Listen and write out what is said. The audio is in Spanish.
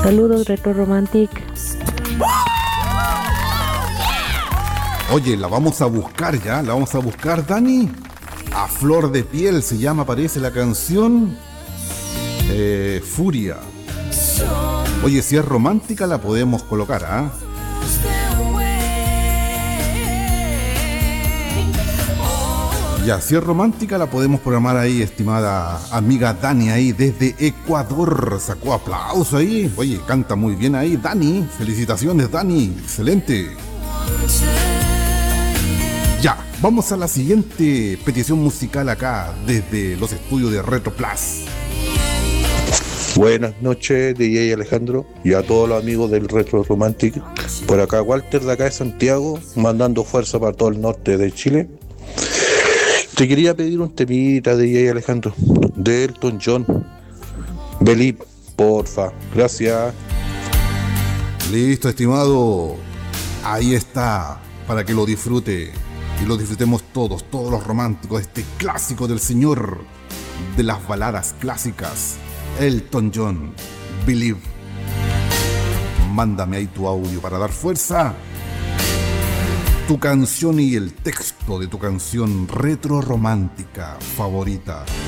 Saludos, Retro Romantic. Oye, la vamos a buscar ya, la vamos a buscar, Dani. A flor de piel se llama, parece la canción. Furia. Oye, si es romántica la podemos colocar, ¿ah? Ya, si es romántica la podemos programar ahí, estimada amiga Dani, ahí desde Ecuador. Sacó aplauso ahí. Oye, canta muy bien ahí, Dani. Felicitaciones, Dani. Excelente. Ya, vamos a la siguiente petición musical acá, desde los estudios de Retro Plus. Buenas noches, DJ Alejandro, y a todos los amigos del Retro Romantic. Por acá, Walter, de acá de Santiago, mandando fuerza para todo el norte de Chile. Te quería pedir un temita, DJ Alejandro, de Elton John. Believe, porfa. Gracias. Listo, estimado. Ahí está, para que lo disfrute. Y lo disfrutemos todos los románticos, este clásico del señor de las baladas clásicas, Elton John, Believe. Mándame ahí tu audio para dar fuerza. Tu canción y el texto de tu canción retro romántica favorita.